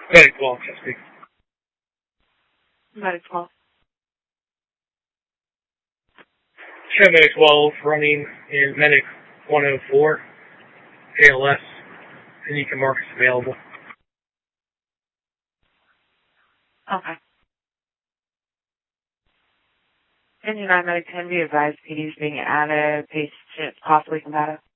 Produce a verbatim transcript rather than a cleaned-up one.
Medic twelve, Chesapeake. Medic twelve. Show Medic twelve running in Medic one oh four, A L S, and you can mark us available. Okay. And United Medic ten, be advised P D is being added, patient possibly combative.